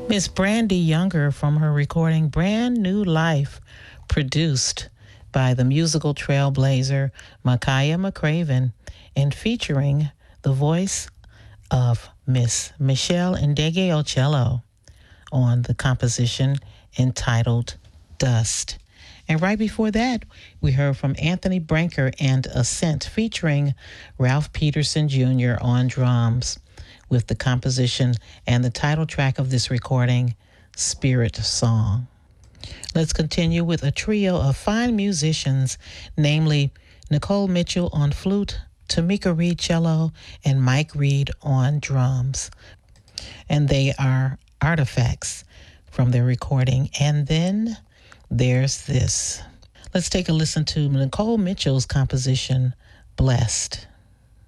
Miss Brandy Younger from her recording Brand New Life, produced by the musical trailblazer Makaya McCraven and featuring the voice of Miss Michelle Ndegeocello on the composition entitled Dust. And right before that, we heard from Anthony Branker and Ascent featuring Ralph Peterson Jr. on drums with the composition and the title track of this recording, Spirit Song. Let's continue with a trio of fine musicians, namely Nicole Mitchell on flute, Tamika Reed cello, and Mike Reed on drums. And they are Artifacts from their recording. And then there's this. Let's take a listen to Nicole Mitchell's composition, Blessed.